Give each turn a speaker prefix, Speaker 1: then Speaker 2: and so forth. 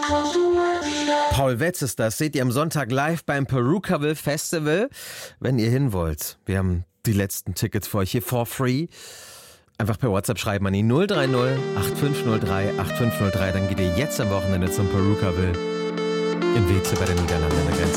Speaker 1: Paul Wetz ist das. Seht ihr am Sonntag live beim Perukaville Festival, wenn ihr hin wollt. Wir haben die letzten Tickets für euch hier for free. Einfach per WhatsApp schreiben an die 030 8503 8503. Dann geht ihr jetzt am Wochenende zum Perukaville in Weeze bei der Niederlande an der Grenze.